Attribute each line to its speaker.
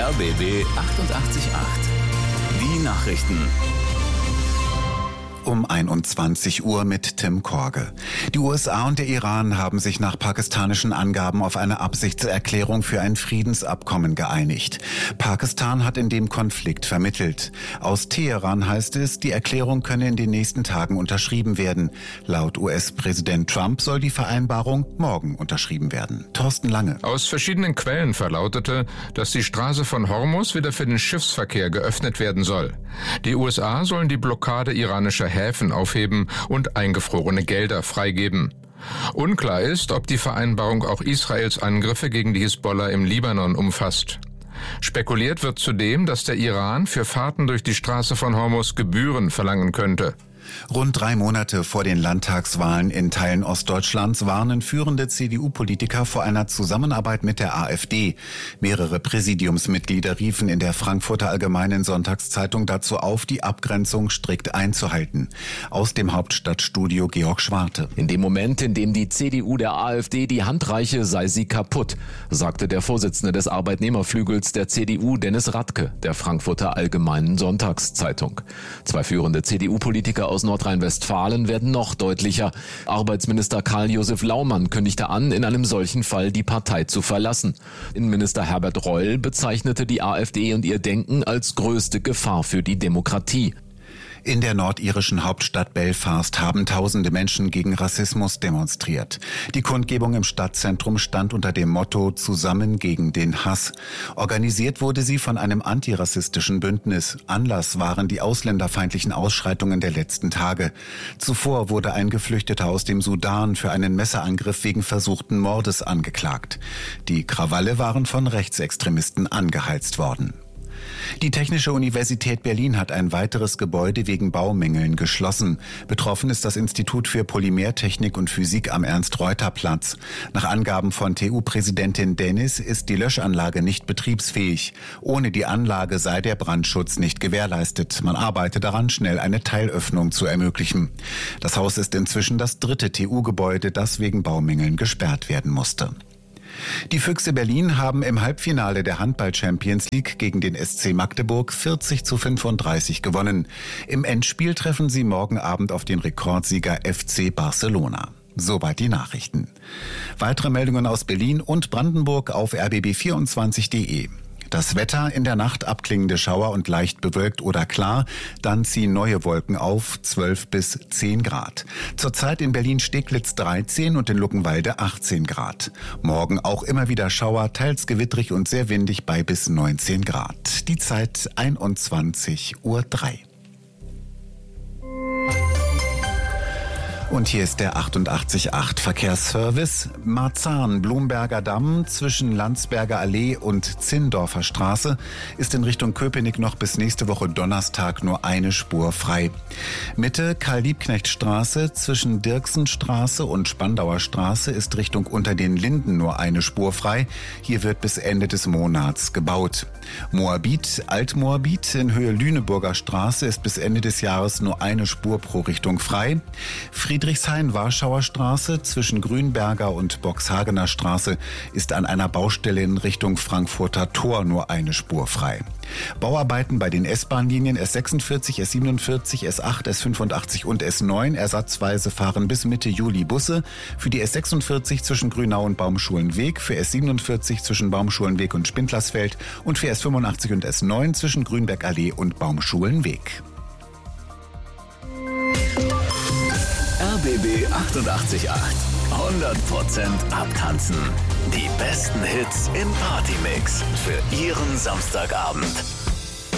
Speaker 1: RBB 888. Die Nachrichten.
Speaker 2: Um 21 Uhr mit Tim Korge. Die USA und der Iran haben sich nach pakistanischen Angaben auf eine Absichtserklärung für ein Friedensabkommen geeinigt. Pakistan hat in dem Konflikt vermittelt. Aus Teheran heißt es, die Erklärung könne in den nächsten Tagen unterschrieben werden. Laut US-Präsident Trump soll die Vereinbarung morgen unterschrieben werden. Thorsten Lange.
Speaker 3: Aus verschiedenen Quellen verlautete, dass die Straße von Hormuz wieder für den Schiffsverkehr geöffnet werden soll. Die USA sollen die Blockade iranischer Häfen aufheben und eingefrorene Gelder freigeben. Unklar ist, ob die Vereinbarung auch Israels Angriffe gegen die Hisbollah im Libanon umfasst. Spekuliert wird zudem, dass der Iran für Fahrten durch die Straße von Hormuz Gebühren verlangen könnte.
Speaker 2: Rund 3 Monate vor den Landtagswahlen in Teilen Ostdeutschlands warnen führende CDU-Politiker vor einer Zusammenarbeit mit der AfD. Mehrere Präsidiumsmitglieder riefen in der Frankfurter Allgemeinen Sonntagszeitung dazu auf, die Abgrenzung strikt einzuhalten. Aus dem Hauptstadtstudio Georg Schwarte.
Speaker 4: In dem Moment, in dem die CDU der AfD die Hand reiche, sei sie kaputt, sagte der Vorsitzende des Arbeitnehmerflügels der CDU, Dennis Radke, der Frankfurter Allgemeinen Sonntagszeitung. 2 führende CDU-Politiker aus Nordrhein-Westfalen werden noch deutlicher. Arbeitsminister Karl-Josef Laumann kündigte an, in einem solchen Fall die Partei zu verlassen. Innenminister Herbert Reul bezeichnete die AfD und ihr Denken als größte Gefahr für die Demokratie.
Speaker 2: In der nordirischen Hauptstadt Belfast haben tausende Menschen gegen Rassismus demonstriert. Die Kundgebung im Stadtzentrum stand unter dem Motto »Zusammen gegen den Hass«. Organisiert wurde sie von einem antirassistischen Bündnis. Anlass waren die ausländerfeindlichen Ausschreitungen der letzten Tage. Zuvor wurde ein Geflüchteter aus dem Sudan für einen Messerangriff wegen versuchten Mordes angeklagt. Die Krawalle waren von Rechtsextremisten angeheizt worden. Die Technische Universität Berlin hat ein weiteres Gebäude wegen Baumängeln geschlossen. Betroffen ist das Institut für Polymertechnik und Physik am Ernst-Reuter-Platz. Nach Angaben von TU-Präsidentin Dennis ist die Löschanlage nicht betriebsfähig. Ohne die Anlage sei der Brandschutz nicht gewährleistet. Man arbeite daran, schnell eine Teilöffnung zu ermöglichen. Das Haus ist inzwischen das 3. TU-Gebäude, das wegen Baumängeln gesperrt werden musste. Die Füchse Berlin haben im Halbfinale der Handball-Champions League gegen den SC Magdeburg 40:35 gewonnen. Im Endspiel treffen sie morgen Abend auf den Rekordsieger FC Barcelona. Soweit die Nachrichten. Weitere Meldungen aus Berlin und Brandenburg auf rbb24.de. Das Wetter: in der Nacht abklingende Schauer und leicht bewölkt oder klar, dann ziehen neue Wolken auf, 12 bis 10 Grad. Zurzeit in Berlin-Steglitz 13 und in Luckenwalde 18 Grad. Morgen auch immer wieder Schauer, teils gewittrig und sehr windig bei bis 19 Grad. Die Zeit 21:03 Uhr. Und hier ist der 88.8 Verkehrsservice. Marzahn-Blumberger Damm zwischen Landsberger Allee und Zinndorfer Straße ist in Richtung Köpenick noch bis nächste Woche Donnerstag nur eine Spur frei. Mitte Karl-Liebknecht-Straße zwischen Dirksenstraße und Spandauer Straße ist Richtung Unter den Linden nur eine Spur frei. Hier wird bis Ende des Monats gebaut. Moabit, Altmoabit in Höhe Lüneburger Straße ist bis Ende des Jahres nur eine Spur pro Richtung frei. Friedrichshain-Warschauer Straße zwischen Grünberger und Boxhagener Straße ist an einer Baustelle in Richtung Frankfurter Tor nur eine Spur frei. Bauarbeiten bei den S-Bahn-Linien S46, S47, S8, S85 und S9 ersatzweise fahren bis Mitte Juli Busse. Für die S46 zwischen Grünau und Baumschulenweg, für S47 zwischen Baumschulenweg und Spindlersfeld und für S85 und S9 zwischen Grünbergallee und Baumschulenweg.
Speaker 1: RBB 888. 100% abtanzen. Die besten Hits im Partymix für Ihren Samstagabend.